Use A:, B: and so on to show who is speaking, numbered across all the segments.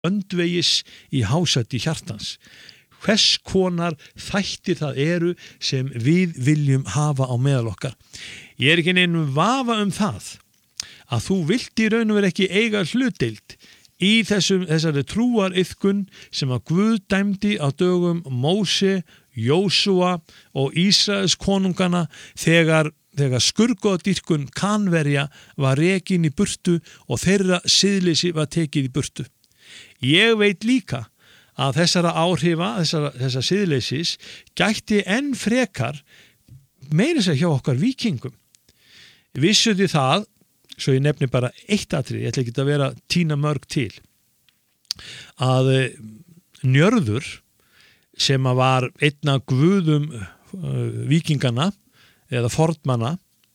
A: öndvegis í hásæti hjartans. Hvers konar þættir það eru sem við viljum hafa á meðal okkar. Ég ekki neinum vafa það að þú vilt í raun og veru ekki eiga hlutdeild í þessari trúariðkun sem að Guð dæmdi á dögum Móse, Jósúa og Ísraels konungana þegar skurðgoðadýrkun Kanverja var rekin í burtu og þeirra siðleysi var tekið í burtu. Ég veit líka að þessara áhrifa, þessa siðleysis gætti enn frekar meira sér hjá okkar víkingum. Vissu þið það, svo ég nefni bara eitt atriði, ég ætla ekki að vera tína mörg til, að Njörður sem að var einn af guðum víkingana eða fornmanna,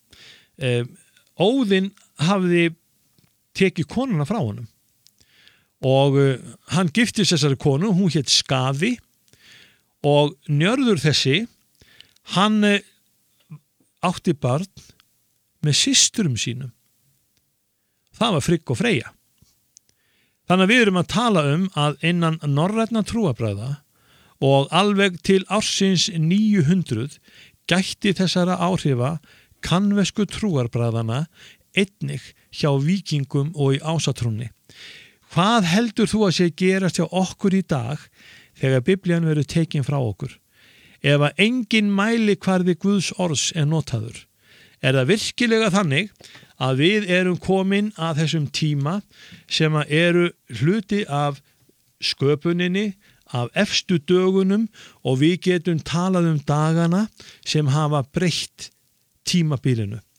A: Óðinn hafði tekið konuna frá honum og hann giftist þessari konu, hún hét Skaði og Njörður þessi, hann átti barn með systurum sínum. Það var Frigg og Freyja. Þannig að við erum að tala að innan norrænna trúarbragða og alveg til ársins 900 gætti þessara áhrifa kanvesku trúarbragðana einnig hjá víkingum og í ásatrúnni. Hvað heldur þú að sé gerast hjá okkur í dag þegar Biblían verður tekin frá okkur? Ef að engin mælikvarði Guðs orðs notaður, það virkilega þannig að við erum komin að þessum tíma sem að eru hluti af sköpuninni, af efstu dögunum og við getum talað dagana sem hafa breytt tímabilinu.